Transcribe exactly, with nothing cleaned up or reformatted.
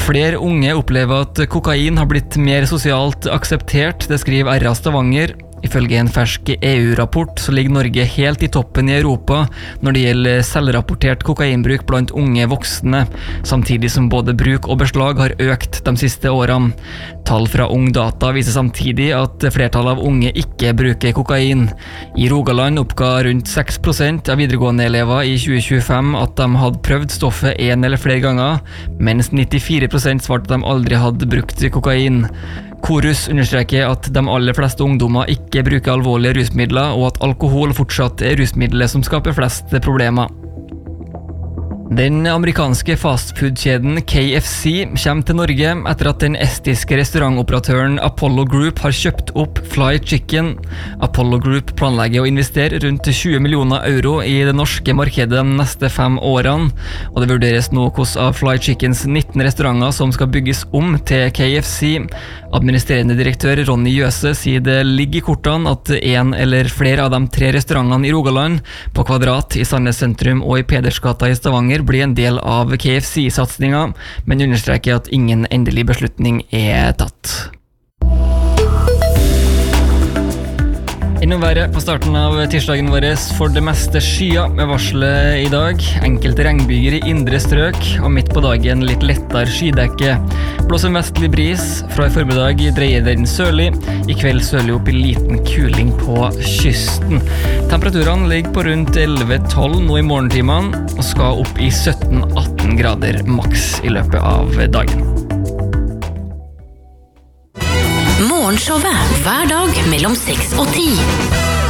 Flere unge opplever at kokain har blitt mer sosialt akseptert, det skriver R A Stavanger. Ifølge en fersk E U-rapport så ligger Norge helt i toppen i Europa når det gjelder selvrapportert kokainbruk blant unge voksne, samtidig som både bruk og beslag har økt de siste årene. Tall fra Ungdata viser samtidig at flertallet av unge ikke bruker kokain. I Rogaland oppga rundt seks prosent av videregående elever i tjue tjuefem at de hadde prøvd stoffet en eller flere ganger, mens nittifire prosent svarte at de aldri hadde brukt kokain. Korus understreker at de aller fleste ungdommer ikke bruker alvorlige rusmidler, og at alkohol fortsatt er rusmiddelet som skaper flest problemer. Den amerikanske fastfood-kjeden K F C kommer til Norge etter at den estiske restaurantoperatøren Apollo Group har kjøpt opp Fly Chicken. Apollo Group planlegger å investere rundt tjue millioner euro i det norske markedet de neste fem årene, og det vurderes nå hvordan av Fly Chickens nitten restauranter som skal bygges om til K F C. Administrerende direktør Ronny Jøse sier det ligger i kortene at en eller flere av de tre restaurantene i Rogaland, på Kvadrat i Sandnes sentrum og i Pedersgata i Stavanger blir en del av K F C-satsningen, men understreker at ingen endelig beslutning er tatt. Innom været på starten av tirsdagen vår for det meste skya med varselet i dag. Enkelte regnbyger i indre strøk, og midt på dagen litt lettere skydekke. Blåser en vestlig bris, fra i formiddag dreier den sørlig. I kveld sørlig opp i liten kuling på kysten. Temperaturene ligger på rundt elleve tolv nå i morgentimene, og skal opp i sytten atten grader maks i løpet av dagen. Morgenshowet hver dag mellom seks og ti.